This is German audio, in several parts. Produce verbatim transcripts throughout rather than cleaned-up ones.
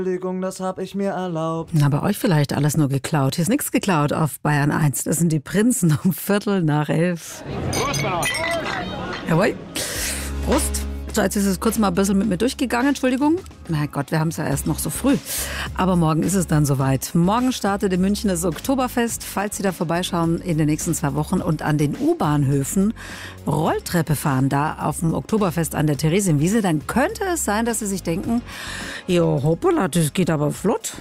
Entschuldigung, das hab ich mir erlaubt. Na, bei euch vielleicht alles nur geklaut. Hier ist nichts geklaut auf Bayern eins. Das sind die Prinzen um Viertel nach elf. Prost, Mann. Jawohl. Prost. So, jetzt ist es kurz mal ein bisschen mit mir durchgegangen, Entschuldigung. Mein Gott, wir haben es ja erst noch so früh. Aber morgen ist es dann soweit. Morgen startet in München das Oktoberfest. Falls Sie da vorbeischauen in den nächsten zwei Wochen und an den U-Bahnhöfen Rolltreppe fahren, da auf dem Oktoberfest an der Theresienwiese, dann könnte es sein, dass Sie sich denken, jo, hoppala, das geht aber flott.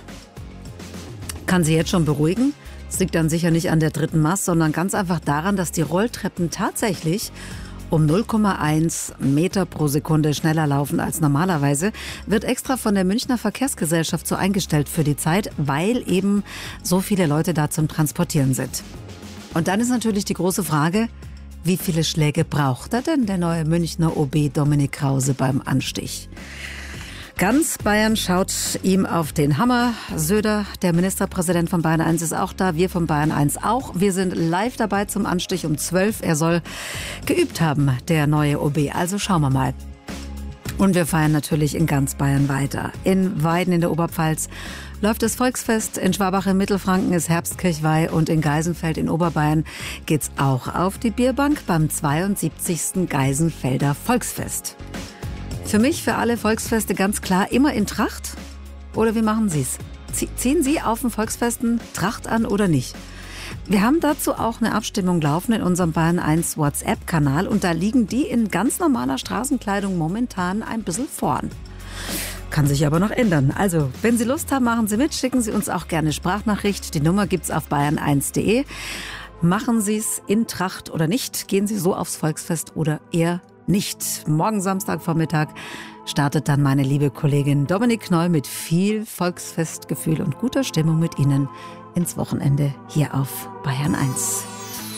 Kann Sie jetzt schon beruhigen. Es liegt dann sicher nicht an der dritten Mast, sondern ganz einfach daran, dass die Rolltreppen tatsächlich um null Komma eins Meter pro Sekunde schneller laufen als normalerweise, wird extra von der Münchner Verkehrsgesellschaft so eingestellt für die Zeit, weil eben so viele Leute da zum Transportieren sind. Und dann ist natürlich die große Frage, wie viele Schläge braucht er denn, der neue Münchner O B Dominik Krause, beim Anstich? Ganz Bayern schaut ihm auf den Hammer. Söder, der Ministerpräsident von Bayern eins, ist auch da. Wir von Bayern eins auch. Wir sind live dabei zum Anstich um zwölf. Er soll geübt haben, der neue O B. Also schauen wir mal. Und wir feiern natürlich in ganz Bayern weiter. In Weiden in der Oberpfalz läuft das Volksfest. In Schwabach in Mittelfranken ist Herbstkirchweih. Und in Geisenfeld in Oberbayern geht's auch auf die Bierbank beim zweiundsiebzigsten Geisenfelder Volksfest. Für mich, für alle Volksfeste ganz klar, immer in Tracht? Oder wie machen Sie es? Ziehen Sie auf den Volksfesten Tracht an oder nicht? Wir haben dazu auch eine Abstimmung laufen in unserem Bayern eins WhatsApp-Kanal und da liegen die in ganz normaler Straßenkleidung momentan ein bisschen vorn. Kann sich aber noch ändern. Also, wenn Sie Lust haben, machen Sie mit, schicken Sie uns auch gerne Sprachnachricht. Die Nummer gibt's auf bayern eins punkt de. Machen Sie es in Tracht oder nicht? Gehen Sie so aufs Volksfest oder eher nicht? Morgen Samstagvormittag startet dann meine liebe Kollegin Dominik Knoll mit viel Volksfestgefühl und guter Stimmung mit Ihnen ins Wochenende hier auf Bayern eins.